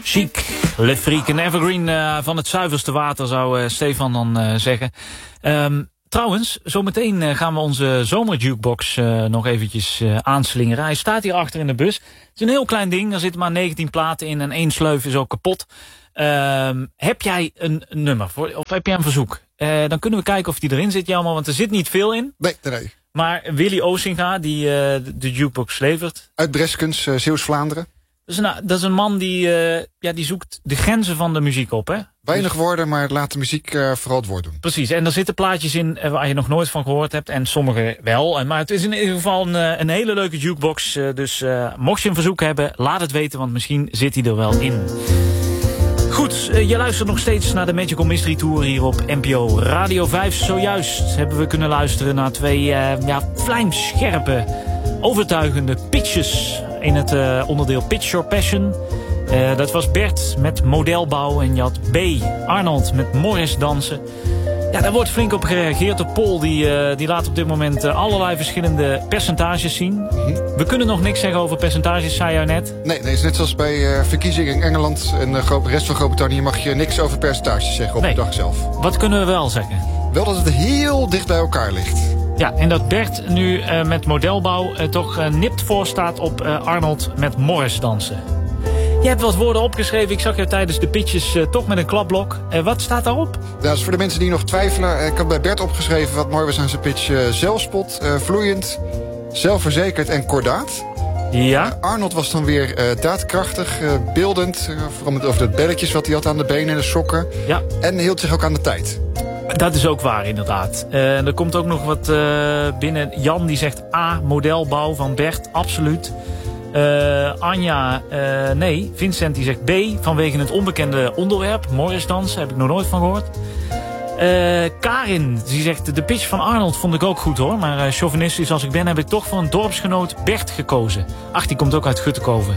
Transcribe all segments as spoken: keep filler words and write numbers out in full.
Chic, Le Freak, een evergreen uh, van het zuiverste water, zou uh, Stefan dan uh, zeggen. Um, trouwens, zometeen uh, gaan we onze zomerjukebox uh, nog eventjes uh, aanslingeren. Hij staat hier achter in de bus. Het is een heel klein ding, er zitten maar negentien platen in en één sleuf is ook kapot. Um, heb jij een nummer, voor, of heb jij een verzoek? Uh, dan kunnen we kijken of die erin zit, Jelmer, want er zit niet veel in. Nee, nee. Maar Willy Osinga, die uh, de jukebox levert. Uit Breskens, uh, Zeeuws-Vlaanderen. Dat is, een, dat is een man die, uh, ja, die zoekt de grenzen van de muziek op, hè? Weinig dus, woorden, maar laat de muziek uh, vooral het woord doen. Precies, en er zitten plaatjes in uh, waar je nog nooit van gehoord hebt. En sommige wel. Maar het is in ieder geval een, een hele leuke jukebox. Uh, dus uh, mocht je een verzoek hebben, laat het weten, want misschien zit hij er wel in. Goed, uh, je luistert nog steeds naar de Magical Mystery Tour hier op N P O Radio vijf. Zojuist hebben we kunnen luisteren naar twee uh, ja, vlijmscherpe, overtuigende pitches in het uh, onderdeel Pitch Your Passion. Uh, dat was Bert met modelbouw en je had B. Arnold met Morris dansen. Ja, daar wordt flink op gereageerd. De poll die, uh, die laat op dit moment uh, allerlei verschillende percentages zien. Mm-hmm. We kunnen nog niks zeggen over percentages, zei jij net. Nee, nee, het is net zoals bij uh, verkiezingen in Engeland en de rest van Groot-Brittannië mag je niks over percentages zeggen op nee. de dag zelf. Wat kunnen we wel zeggen? Wel dat het heel dicht bij elkaar ligt. Ja, en dat Bert nu uh, met modelbouw uh, toch uh, nipt voor staat op uh, Arnold met Morris dansen. Je hebt wat woorden opgeschreven. Ik zag jou tijdens de pitches uh, toch met een klapblok. Uh, wat staat daarop? Ja, dus voor de mensen die nog twijfelen. Ik had bij Bert opgeschreven wat mooi was aan zijn pitch. Uh, zelfspot, uh, vloeiend, zelfverzekerd en kordaat. Ja. Uh, Arnold was dan weer uh, daadkrachtig, uh, beeldend. Uh, vooral met over de belletjes wat hij had aan de benen en de sokken. Ja. En hield zich ook aan de tijd. Dat is ook waar, inderdaad. Uh, er komt ook nog wat uh, binnen. Jan die zegt A, modelbouw van Bert, absoluut. Uh, Anja, uh, nee, Vincent die zegt B, vanwege het onbekende onderwerp. Morris dansen, heb ik nog nooit van gehoord. Uh, Karin, die zegt, de pitch van Arnold vond ik ook goed hoor. Maar uh, chauvinistisch als ik ben, heb ik toch voor een dorpsgenoot Bert gekozen. Ach, die komt ook uit Guttekoven.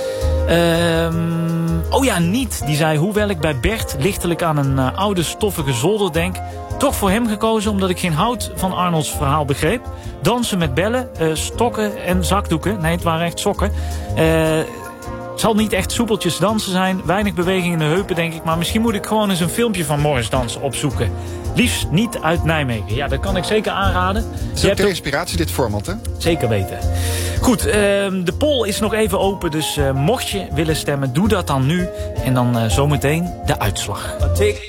Uh, oh ja, Niet, die zei, hoewel ik bij Bert lichtelijk aan een uh, oude stoffige zolder denk, toch voor hem gekozen omdat ik geen hout van Arnolds verhaal begreep. Dansen met bellen, uh, stokken en zakdoeken. Nee, het waren echt sokken. Uh, het zal niet echt soepeltjes dansen zijn. Weinig beweging in de heupen, denk ik. Maar misschien moet ik gewoon eens een filmpje van Morris dansen opzoeken. Liefst niet uit Nijmegen. Ja, dat kan ik zeker aanraden. Het is ook de inspiratie, dit format, hè? Zeker weten. Goed, uh, de poll is nog even open. Dus uh, mocht je willen stemmen, doe dat dan nu. En dan uh, zometeen de uitslag.